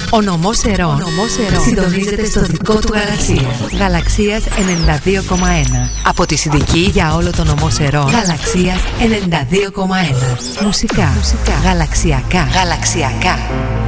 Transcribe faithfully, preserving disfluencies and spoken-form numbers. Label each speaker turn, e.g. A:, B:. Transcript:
A: Ο νομός Ερών. Ο νομός Ερών συντονίζεται στο δικό του γαλαξία. Γαλαξίας ενενήντα δύο κόμμα ένα. Από τη Συνδική για όλο το νομό Ερών. Γαλαξίας ενενήντα δύο κόμμα ένα. Μουσικά. Μουσικά. Γαλαξιακά. Γαλαξιακά.